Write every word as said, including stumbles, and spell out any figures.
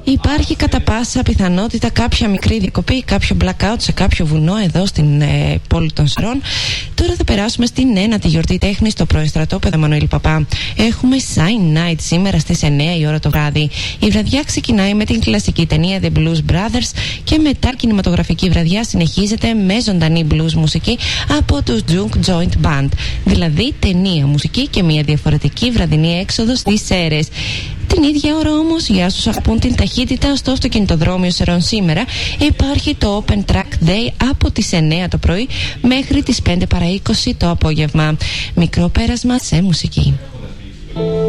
Υπάρχει κατά πάσα πιθανότητα κάποια μικρή διακοπή, κάποιο blackout σε κάποιο βουνό εδώ στην ε, πόλη των Σερών. Τώρα θα περάσουμε στην ένατη γιορτή τέχνης στο Προεστρατόπεδο Μανουήλ Παπά. Έχουμε Sign Night σήμερα στις εννιά η ώρα το βράδυ. Η βραδιά ξεκινάει με την κλασική ταινία The Blues Brothers και μετά κινηματογραφική βραδιά συνεχίζεται με ζωντανή blues μουσική από τους Junk Joint Band. Δηλαδή ταινία, μουσική και μια διαφορετική βραδινή έξοδο στις Σέρρες. Την ίδια ώρα όμως, για όσους αγαπούν την ταχύτητα στο αυτοκινητοδρόμιο Σερών σήμερα, υπάρχει το Open Track Day από τις εννιά το πρωί μέχρι τις πέντε παρά είκοσι το απόγευμα. Μικρό πέρασμα σε μουσική.